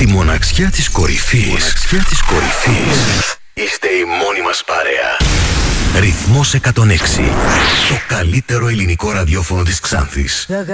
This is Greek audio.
Τη μοναξιά της κορυφής. Είστε η μόνη μας παρέα. Ρυθμός 106. Το καλύτερο ελληνικό ραδιόφωνο της Ξάνθης.